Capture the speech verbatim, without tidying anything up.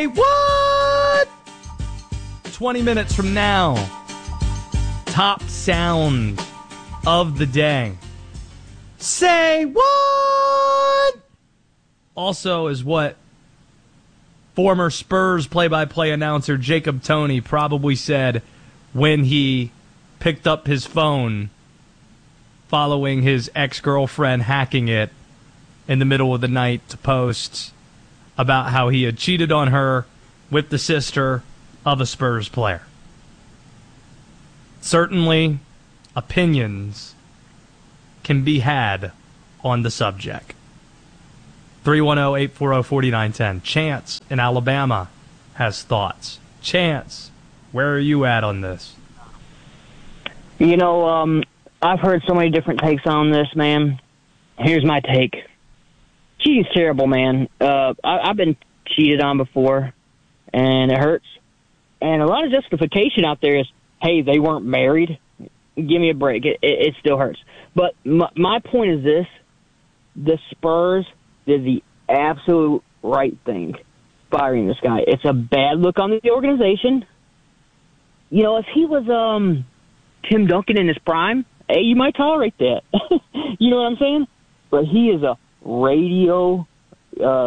Say what? twenty minutes from now, top sound of the day. Say what? Also is what former Spurs play-by-play announcer Jacob Toney probably said when he picked up his phone following his ex-girlfriend hacking it in the middle of the night to post about how he had cheated on her with the sister of a Spurs player. Certainly, opinions can be had on the subject. three one zero, eight four zero, four nine one zero. Chance in Alabama has thoughts. Chance, where are you at on this? You know, um, I've heard so many different takes on this, man. Here's my take. Cheating's terrible, man. Uh, I, I've been cheated on before, and it hurts. And a lot of justification out there is, hey, they weren't married. Give me a break. It, it, it still hurts. But my, my point is this. The Spurs did the absolute right thing firing this guy. It's a bad look on the organization. You know, if he was um, Tim Duncan in his prime, hey, you might tolerate that. You know what I'm saying? But he is a radio uh